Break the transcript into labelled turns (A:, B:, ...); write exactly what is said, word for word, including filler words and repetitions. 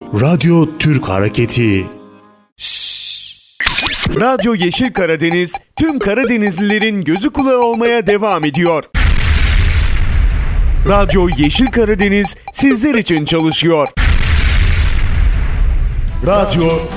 A: Radyo Türk Hareketi.
B: Radyo Yeşil Karadeniz tüm Karadenizlilerin gözü kulağı olmaya devam ediyor. Radyo Yeşil Karadeniz sizler için çalışıyor. Radyo